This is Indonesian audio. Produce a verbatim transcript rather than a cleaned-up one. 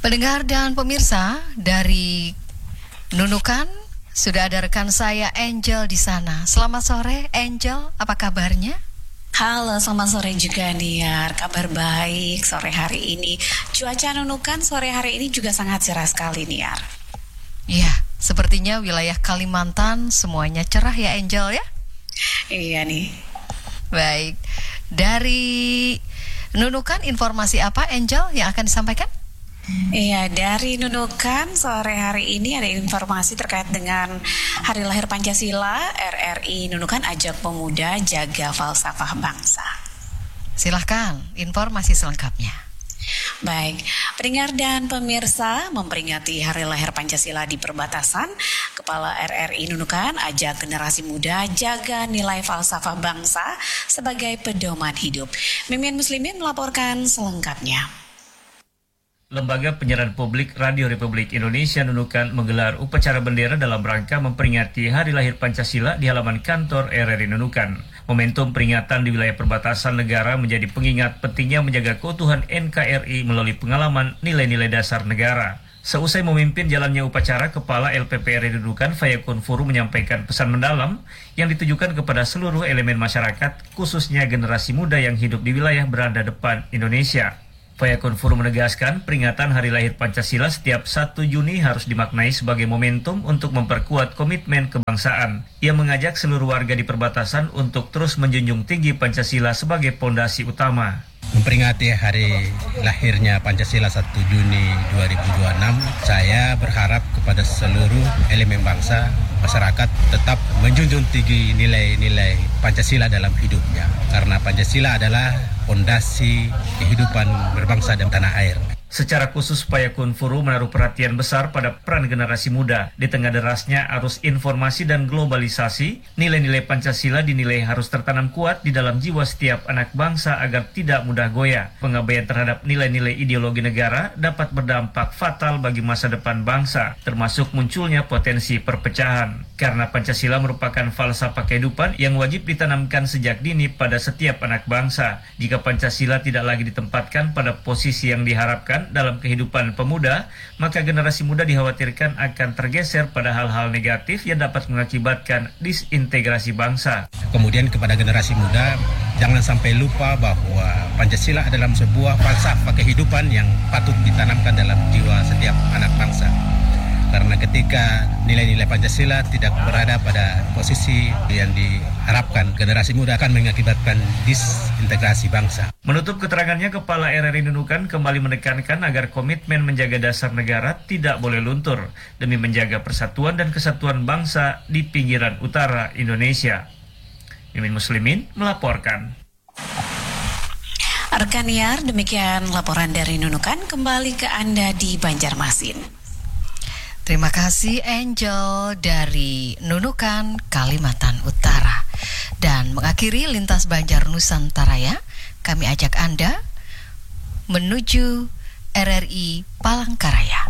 Pendengar dan pemirsa, dari Nunukan sudah ada rekan saya Angel di sana. Selamat sore Angel, apa kabarnya? Halo, selamat sore juga Niar. Kabar baik sore hari ini. Cuaca Nunukan sore hari ini juga sangat cerah sekali Niar. Iya, sepertinya wilayah Kalimantan semuanya cerah ya Angel ya? Iya nih. Baik, dari Nunukan informasi apa Angel yang akan disampaikan? Iya, dari Nunukan sore hari ini ada informasi terkait dengan Hari Lahir Pancasila. R R I Nunukan ajak pemuda jaga falsafah bangsa. Silahkan informasi selengkapnya. Baik, pendengar dan pemirsa, memperingati Hari Lahir Pancasila di perbatasan, Kepala R R I Nunukan ajak generasi muda jaga nilai falsafah bangsa sebagai pedoman hidup. Mimin Muslimin melaporkan selengkapnya. Lembaga Penyiaran Publik Radio Republik Indonesia Nunukan menggelar upacara bendera dalam rangka memperingati Hari Lahir Pancasila di halaman kantor R R I Nunukan. Momentum peringatan di wilayah perbatasan negara menjadi pengingat pentingnya menjaga keutuhan N K R I melalui pengalaman nilai-nilai dasar negara. Seusai memimpin jalannya upacara, Kepala L P P R I Nunukan Fayakun Furu menyampaikan pesan mendalam yang ditujukan kepada seluruh elemen masyarakat, khususnya generasi muda yang hidup di wilayah berada depan Indonesia. Fayakun Furu menegaskan peringatan Hari Lahir Pancasila setiap satu Juni harus dimaknai sebagai momentum untuk memperkuat komitmen kebangsaan. Ia mengajak seluruh warga di perbatasan untuk terus menjunjung tinggi Pancasila sebagai pondasi utama. Memperingati hari lahirnya Pancasila satu Juni dua ribu dua puluh enam, saya berharap kepada seluruh elemen bangsa, masyarakat tetap menjunjung tinggi nilai-nilai Pancasila dalam hidupnya. Karena Pancasila adalah fondasi kehidupan berbangsa dan tanah air. Secara khusus, Fayakun Furu menaruh perhatian besar pada peran generasi muda. Di tengah derasnya arus informasi dan globalisasi, nilai-nilai Pancasila dinilai harus tertanam kuat di dalam jiwa setiap anak bangsa agar tidak mudah goyah. Pengabaian terhadap nilai-nilai ideologi negara dapat berdampak fatal bagi masa depan bangsa, termasuk munculnya potensi perpecahan. Karena Pancasila merupakan falsafah kehidupan yang wajib ditanamkan sejak dini pada setiap anak bangsa. Jika Pancasila tidak lagi ditempatkan pada posisi yang diharapkan dalam kehidupan pemuda, maka generasi muda dikhawatirkan akan tergeser pada hal-hal negatif yang dapat mengakibatkan disintegrasi bangsa. Kemudian kepada generasi muda, jangan sampai lupa bahwa Pancasila adalah sebuah falsafah kehidupan yang patut ditanamkan dalam jiwa setiap anak bangsa. Karena ketika nilai-nilai Pancasila tidak berada pada posisi yang diharapkan, generasi muda akan mengakibatkan disintegrasi bangsa. Menutup keterangannya, Kepala R R I Nunukan kembali menekankan agar komitmen menjaga dasar negara tidak boleh luntur demi menjaga persatuan dan kesatuan bangsa di pinggiran utara Indonesia. Mimin Muslimin melaporkan. Rekan Niar, demikian laporan dari Nunukan. Kembali ke Anda di Banjarmasin. Terima kasih Angel dari Nunukan, Kalimantan Utara. Dan mengakhiri lintas Banjar Nusantara ya, kami ajak Anda menuju R R I Palangkaraya.